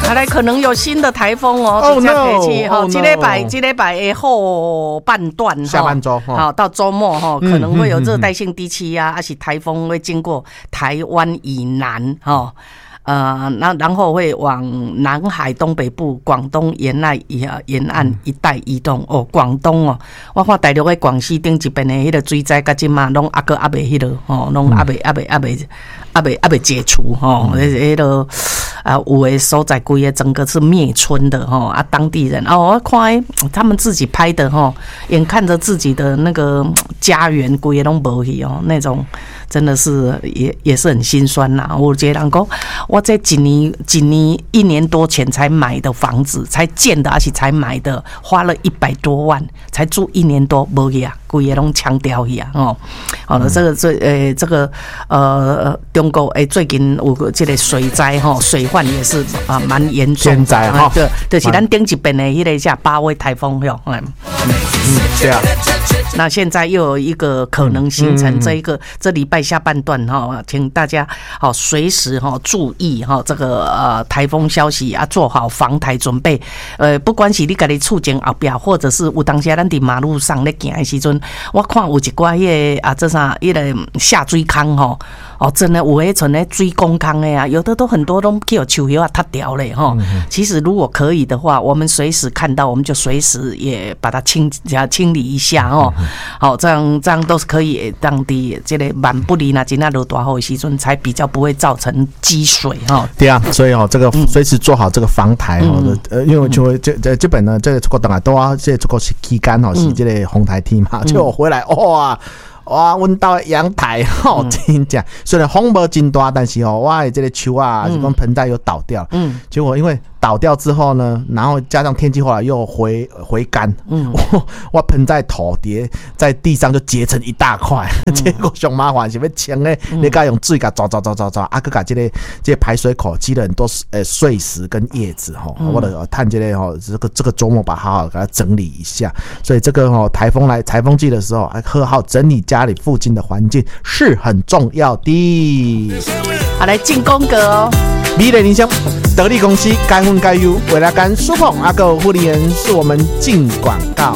看来可能有新的台风哦，即将天气哈，这礼拜的后半段， 下半周好到周末哈，可能会有热带性低气压，还是台风会经过台湾以南哈。然后会往南海东北部、广东沿岸一带移动哦。广东哦，我看大陆的广西顶一边的迄个水灾，甲今嘛拢还未迄个哦，拢还未解除哦。迄个有的所在规个整个是灭村的哦啊，当地人哦，我看他们自己拍的哦，眼看着自己的那个家园规个拢无去哦，那种真的是也是很心酸呐。我觉得人讲，我这一年多前才买的房子，才建的，而且才买的，花了100多万，才住1年多，无去啊，规个拢强调去啊哦。好了，这个中国最近有这个水灾哈，水患也是蛮严重的。 天灾哈， 对，就是咱顶一边的迄个叫8位台风哟， 对啊。 那现在又有一个可能形成这礼拜下半段哈，请大家随时注意这个台风消息啊，做好防台准备。不管是你家己厝前后壁，或者是有当时咱伫马路上咧行的时阵，我看有一寡迄个这啥迄个下水坑真的有迄存咧水公坑的啊，有的都很多都去有树叶啊塌掉嘞哈。其实如果可以的话，我们随时看到，我们就随时也把它清理一下哦。好，这样都是可以让地这个满不离那今那落大雨的时阵，才比较不会造成积水哈。 对啊，所以这个随时做好这个防台因为就这本呢，这个出国当然都要这出国期间是这个红台天嘛，就回来哇，阮家的阳台真正虽然风无真大，但是我的这个树啊，是讲盆栽又倒掉，结果因为倒掉之后呢，然后加上天气后来又回甘，我盆栽土碟在地上就结成一大块，结果上麻烦是要清的，你该用水给抓，啊，佮这个排水口积了很多碎石跟叶子我的探这个这个周末把好好给它整理一下，所以这个台风季的时候，好好整理家里附近的环境是很重要的。 好，来进宫格哦。 美丽人生得力公司该分该优，为了干舒碰阿狗护理人是我们进广告。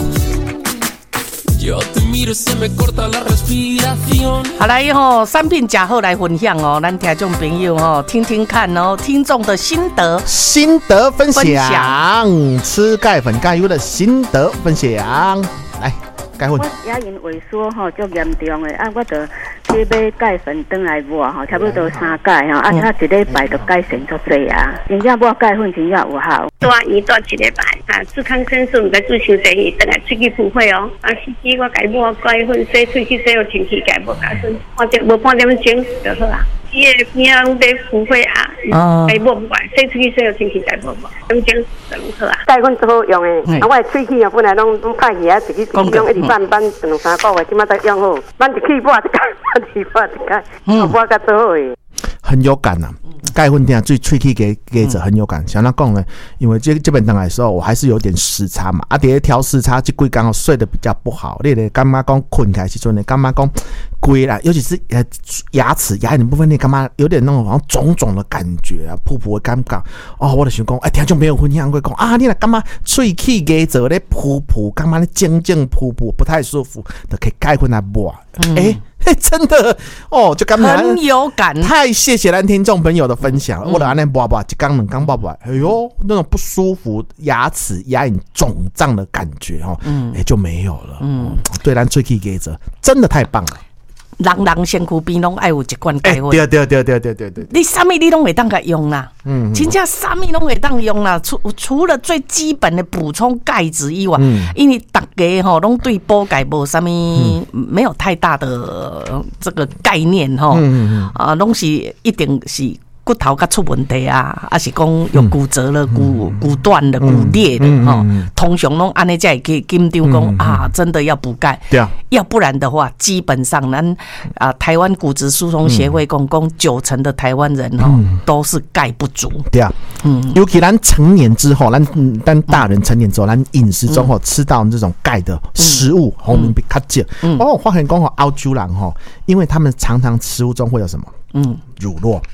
好来产品假后来分享咱听众朋友听听看听众的心得分享，吃钙粉钙优的心得分享，来。 我牙龈萎缩足严重的啊，我就去买钙粉回来抹差不多3钙啊，一礼拜就改善足多啊，真正抹钙粉真正有效。 大医大一礼拜啊，治康生素唔该做伤济，回来喙齿浮血哦。司机我改抹钙粉，洗喙齿洗到清气，改抹钙粉，无半点钟就好啊。伊个边啊在浮血啊，改抹不管，洗喙齿洗到清气，改抹点钟就好啊。 钙粉最好用的，我的喙齿啊本来拢歹去啊，自己用一直慢2-3个月，即马才用好。咱一去抹一改，一抹一改，抹甲做好诶。 很有感呐，钙粉店最喙齿给者很有感。像他讲呢，因为这本档来的时候，我还是有点时差嘛，伫调时差，这几天睡得比较不好。你咧感觉讲困起来时阵呢，感觉讲规啦，尤其是牙龈部分，你感觉有点那种好像肿肿的感觉啊，噗噗的感觉。我就想讲，听众朋友分享过讲啊，你若感觉喙齿给者咧噗噗，感觉咧静静噗噗不太舒服，就可以钙粉来抹。真的就感觉很有感， 太谢谢咱听众朋友的分享了。我的安尼抹一缸2缸抹，哎呦，那种不舒服、牙龈肿胀的感觉就没有了。对咱喙齿给者真的太棒了。 人身躯边拢爱有一罐钙粉。 对， 你啥物你拢会当甲用啦，真正啥物拢会当用啦。除了最基本的补充钙质以外，因为大家拢对补钙无啥物没有太大的这个概念拢是一定是骨头较出问题啊，还是讲有骨折了、骨断了、骨裂的通常拢安尼才会去紧张讲真的要补钙。对啊，要不然的话，基本上咱台湾骨质疏松协会讲90%的台湾人都是钙不足。 对啊，尤其咱成年之后，咱大人成年之后，咱饮食中吃到这种钙的食物，我们比较少。我发现讲澳洲人因为他们常常食物中会有什么？乳酪，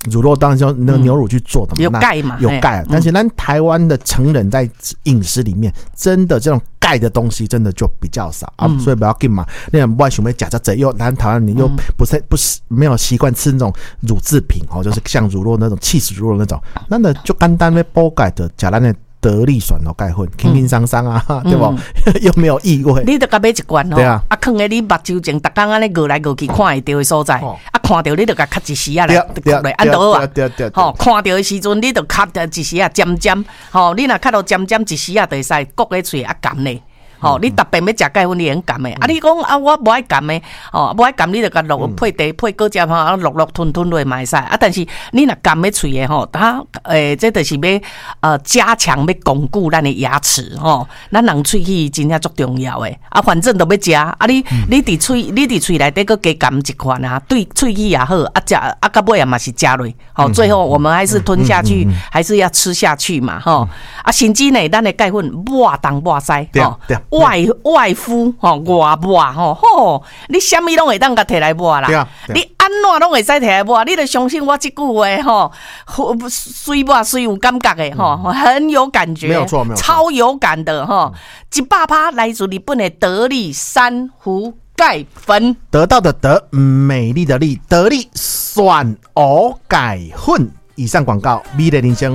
乳酪当然是用那个牛乳去做的嘛， 有钙嘛， 有钙。但是咱台湾的成人在饮食里面，真的这种钙的东西真的就比较少啊，所以不要紧嘛。那不爱想要假假这又咱台湾你又不是没有习惯吃那种乳制品哦，就是像乳酪那种起司乳酪那种，那呢就简单的补钙的，假咱的得力选哦钙粉，轻轻松松啊，对不？又没有异味。 你得甲买一罐哦， 对啊， 放在你目睭前，逐工安尼过来过去看会到的所在，看到你就甲吸一时啊来，安倒啊，吼，看到的时阵你就吸一时啊，尖尖，吼，你若看到尖尖一时啊，就会使割咧喙啊含咧。吼，你特别要食钙粉，你会含的。啊，你讲啊，我无爱含的，哦，无爱含，你就甲落配茶配果汁吼，啊，落吞落嘛会使。啊，但是你若含咧喙的吼，它这就是要加强要巩固咱的牙齿吼。咱人喙齿真正足重要的。啊，反正都要食。啊，你伫喙内底佫加含一款啊，对喙齿也好。啊，食啊，到尾也嘛是食落。好，最后我们还是吞下去，还是要吃下去嘛，吼。啊，甚至呢，咱的钙粉抹东抹西，吼。外敷吼，外抹吼，你啥物拢会当甲摕来抹啦。你安怎拢会使摕来抹，你著相信我这句话吼，水抹水有感觉的吼，很有感觉， 没有错， 超有感的吼，100%来自日本的得力珊瑚钙粉， 得到的得，美丽的丽，得力选蚵钙粉。以上广告，美丽人生。